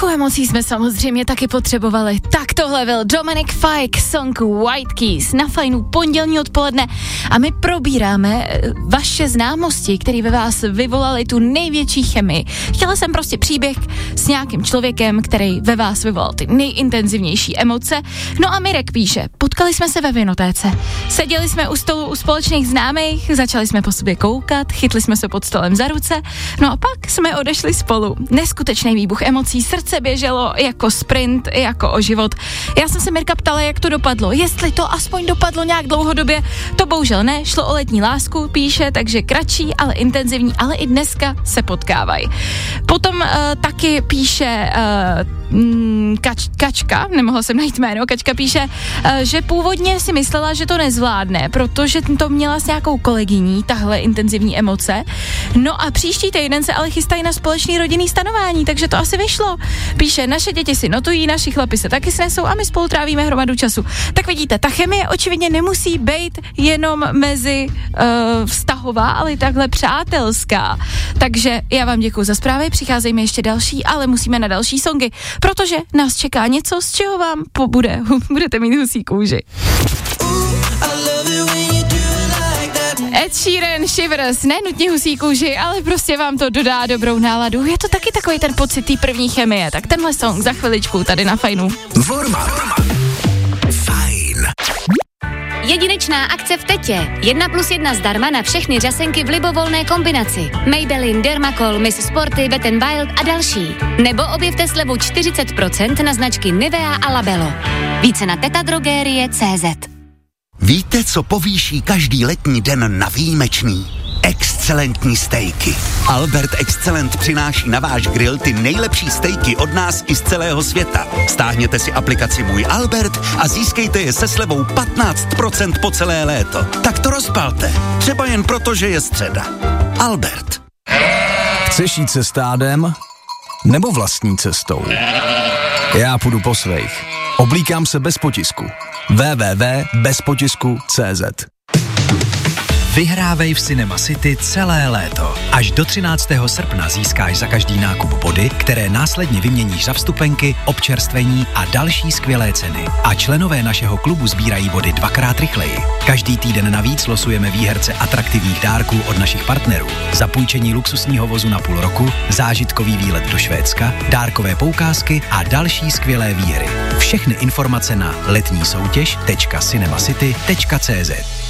Trochu emocí jsme samozřejmě taky potřebovali. Tak tohle byl Dominic Fike, song White Keys na Fajnu pondělní odpoledne a my probíráme vaše známosti, které ve vás vyvolaly tu největší chemii. Chtěla jsem prostě příběh s nějakým člověkem, který ve vás vyvolal ty nejintenzivnější emoce. No a Mirek píše, potkali jsme se ve vinotéce, seděli jsme u stolu u společných známých, začali jsme po sobě koukat, chytli jsme se pod stolem za ruce, no a pak jsme odešli spolu. Neskutečný výbuch emocí, srdce běželo jako sprint, jako o život. Já jsem se Mirka ptala, jak to dopadlo, jestli to aspoň dopadlo nějak dlouhodobě, to bohužel ne, šlo o letní lásku, píše, takže kratší, ale intenzivní, ale i dneska se potkávají. Potom taky píše Kačka, nemohla jsem najít jméno, Kačka píše, že původně si myslela, že to nezvládne, protože to měla s nějakou kolegyní, tahle intenzivní emoce. No a příští týden se ale chystají na společný rodinný stanování, takže to asi vyšlo. Píše, naše děti si notují, naši chlapi se taky snesou a my spolu trávíme hromadu času. Tak vidíte, ta chemie očividně nemusí být jenom mezi vztahová, ale i takhle přátelská. Takže já vám děkuju za zprávy, přicházejí mi ještě další, ale musíme na další songy, protože nás čeká něco, z čeho vám budete mít husí kůži. Ed Sheeran, Shivers, ne nutně husí kůži, ale prostě vám to dodá dobrou náladu. Je to taky takový ten pocit té první chemie, tak tenhle song za chviličku tady na Fajnu. Fajn. Jedinečná akce v Tetě. 1+1 zdarma na všechny řasenky v libovolné kombinaci. Maybelline, Dermacol, Miss Sporty, Wet n Wild a další. Nebo objevte slevu 40% na značky Nivea a Labello. Více na tetadrogerie.cz. Víte, co povýší každý letní den na výjimečný? Excelentní stejky. Albert Excellent přináší na váš grill ty nejlepší stejky od nás i z celého světa. Stáhněte si aplikaci Můj Albert a získejte je se slevou 15% po celé léto. Tak to rozpalte. Třeba jen proto, že je středa. Albert. Chceš jít se stádem? Nebo vlastní cestou? Já půjdu po svých. Oblíkám se bez potisku. www.bezpotisku.cz. Vyhrávej v Cinema City celé léto. Až do 13. srpna získáš za každý nákup body, které následně vyměníš za vstupenky, občerstvení a další skvělé ceny. A členové našeho klubu sbírají body 2x rychleji. Každý týden navíc losujeme výherce atraktivních dárků od našich partnerů. Zapůjčení luxusního vozu na půl roku, zážitkový výlet do Švédska, dárkové poukázky a další skvělé výhry. Všechny informace na letnísoutěž.cinemacity.cz.